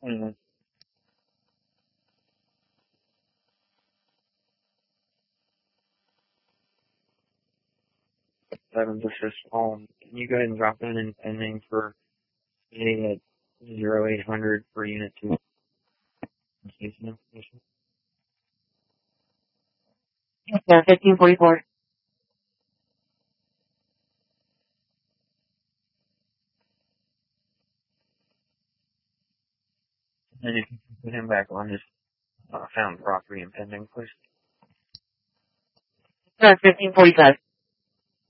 Mm-hmm. Seven Bush's can you go ahead and drop in and pending for A at 0800 for unit 2? Station information. Yeah, 1544. And if you can put him back on, just found property and pending, please. 1545.